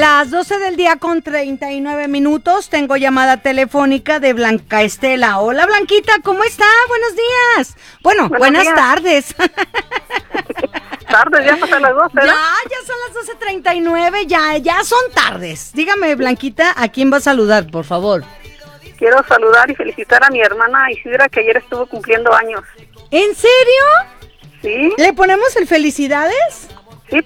Las 12 del día con 39 minutos. Tengo llamada telefónica de Blanca Estela. Hola, Blanquita, ¿cómo está? Buenos días. Bueno, buenas tardes. Tardes, ya pasan las 12, ¿no? Ya son las 12:39, ya son tardes. Dígame, Blanquita, ¿a quién va a saludar, por favor? Quiero saludar y felicitar a mi hermana Isidra, que ayer estuvo cumpliendo años. ¿En serio? ¿Sí? ¿Le ponemos el felicidades?